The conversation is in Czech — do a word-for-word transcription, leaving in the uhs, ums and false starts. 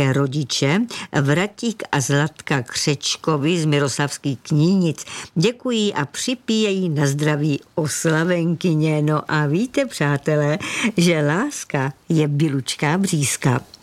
také rodiče Vratík a Zlatka Křečkovi z Miroslavských Knínic. Děkují a připíjejí na zdraví oslavenkyně. No a víte, přátelé, že láska je bylučká břízka.